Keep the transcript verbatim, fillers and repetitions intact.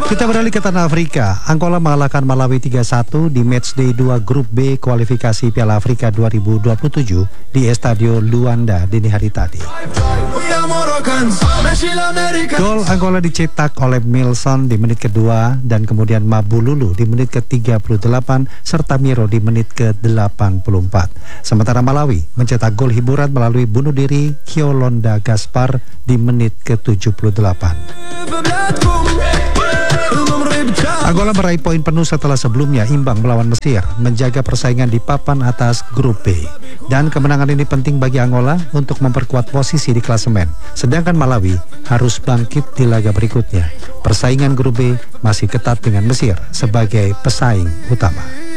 Kita beralih ke tanah Afrika. Angola mengalahkan Malawi tiga satu di matchday dua grup B kualifikasi Piala Afrika dua ribu dua puluh tujuh di Estadio Luanda dini hari tadi. Gol Angola dicetak oleh Milson di menit kedua dan kemudian Mabululu di menit ke tiga puluh delapan serta Miro di menit ke delapan puluh empat. Sementara Malawi mencetak gol hiburan melalui bunuh diri Kyolonda Gaspar di menit ke tujuh puluh delapan. Angola meraih poin penuh setelah sebelumnya imbang melawan Mesir, menjaga persaingan di papan atas grup B. Dan kemenangan ini penting bagi Angola untuk memperkuat posisi di klasemen. Sedangkan Malawi harus bangkit di laga berikutnya. Persaingan grup B masih ketat dengan Mesir sebagai pesaing utama.